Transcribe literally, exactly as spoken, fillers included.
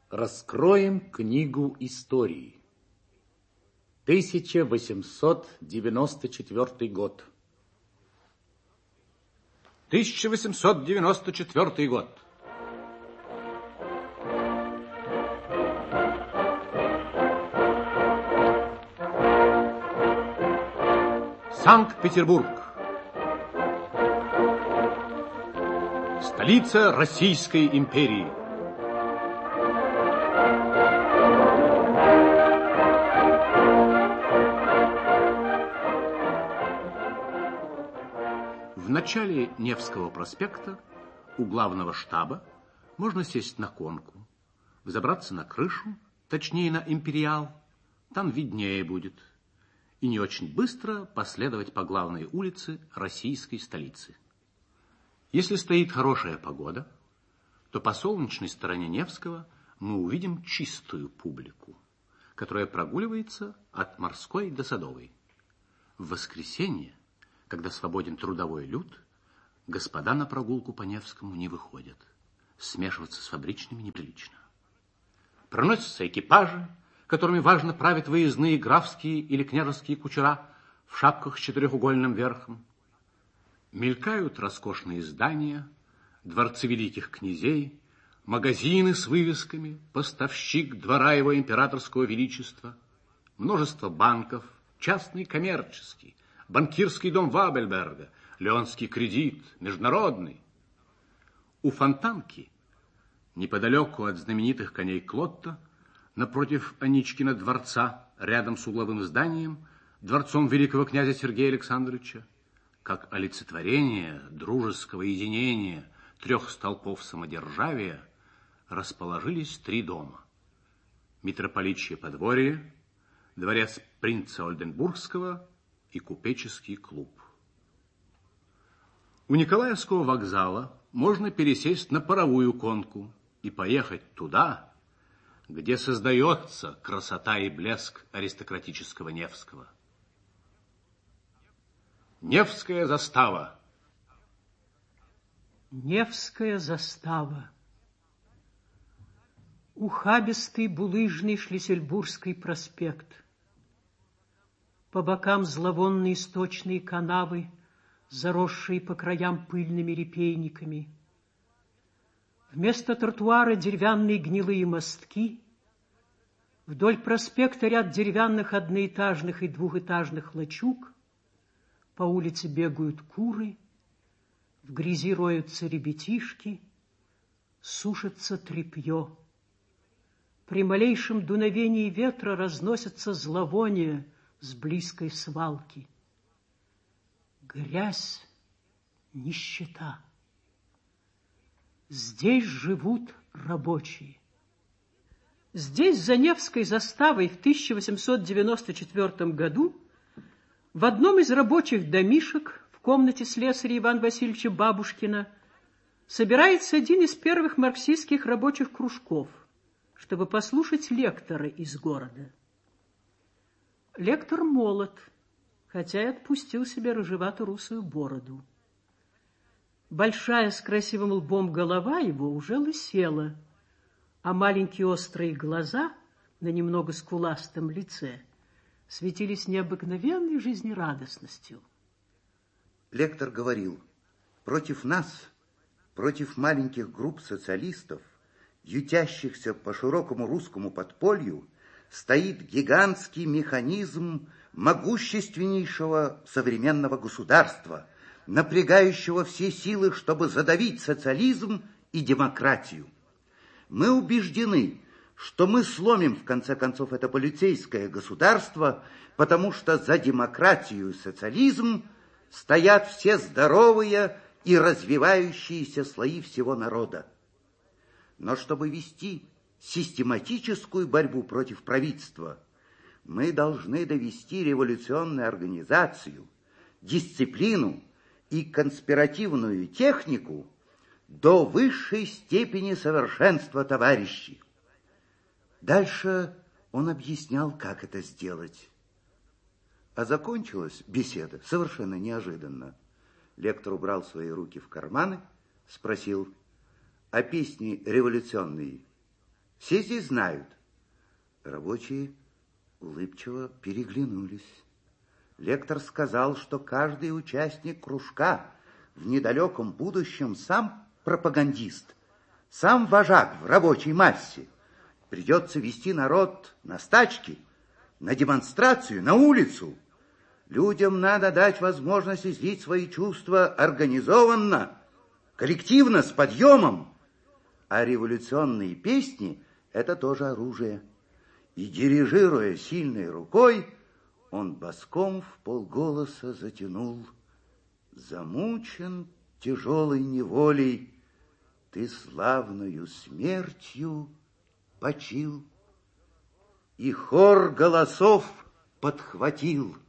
Раскроем книгу истории. тысяча восемьсот девяносто четвёртый год. тысяча восемьсот девяносто четвёртый год. Санкт-Петербург. Столица Российской империи. В начале Невского проспекта у главного штаба можно сесть на конку, взобраться на крышу, точнее на империал, там виднее будет, и не очень быстро последовать по главной улице российской столицы. Если стоит хорошая погода, то по солнечной стороне Невского мы увидим чистую публику, которая прогуливается от Морской до Садовой. В воскресенье, когда свободен трудовой люд, господа на прогулку по Невскому не выходят. Смешиваться с фабричными неприлично. Проносятся экипажи, которыми важно правят выездные графские или княжеские кучера в шапках с четырехугольным верхом. Мелькают роскошные здания, дворцы великих князей, магазины с вывесками, поставщик двора его императорского величества, множество банков, частный коммерческий, банкирский дом Вабельберга, Леонский кредит, международный. У Фонтанки, неподалеку от знаменитых коней Клотта, напротив Аничкина дворца, рядом с угловым зданием, дворцом великого князя Сергея Александровича, как олицетворение дружеского единения трех столпов самодержавия, расположились три дома. Митрополичье подворье, дворец принца Ольденбургского и купеческий клуб. У Николаевского вокзала можно пересесть на паровую конку и поехать туда, где создается красота и блеск аристократического Невского. Невская застава. Невская застава. Ухабистый булыжный Шлиссельбургский проспект. По бокам зловонные сточные канавы, заросшие по краям пыльными репейниками. Вместо тротуара деревянные гнилые мостки. Вдоль проспекта ряд деревянных одноэтажных и двухэтажных лачуг. По улице бегают куры, в грязи роются ребятишки, сушится тряпье. При малейшем дуновении ветра разносятся зловония с близкой свалки. Грязь, нищета. Здесь живут рабочие. Здесь, за Невской заставой, в тысяча восемьсот девяносто четвёртом году в одном из рабочих домишек в комнате слесаря Ивана Васильевича Бабушкина собирается один из первых марксистских рабочих кружков, чтобы послушать лектора из города. Лектор молод, хотя и отпустил себе рыжевато-русую бороду. Большая с красивым лбом голова его уже лысела, а маленькие острые глаза на немного скуластом лице светились необыкновенной жизнерадостностью. Лектор говорил: против нас, против маленьких групп социалистов, ютящихся по широкому русскому подполью, стоит гигантский механизм могущественнейшего современного государства, напрягающего все силы, чтобы задавить социализм и демократию. Мы убеждены, что мы сломим, в конце концов, это полицейское государство, потому что за демократию и социализм стоят все здоровые и развивающиеся слои всего народа. Но чтобы вести систематическую борьбу против правительства, мы должны довести революционную организацию, дисциплину и конспиративную технику до высшей степени совершенства, товарищи. Дальше он объяснял, как это сделать. А закончилась беседа совершенно неожиданно. Лектор убрал свои руки в карманы, спросил: а песни революционные Все здесь знают. Рабочие улыбчиво переглянулись. Лектор сказал, что каждый участник кружка в недалеком будущем сам пропагандист, сам вожак в рабочей массе. Придется вести народ на стачки, на демонстрацию, на улицу. Людям надо дать возможность излить свои чувства организованно, коллективно, с подъемом. А революционные песни – это тоже оружие. И, дирижируя сильной рукой, он боском в полголоса затянул: замучен тяжелой неволей, ты славною смертью почил. И хор голосов подхватил: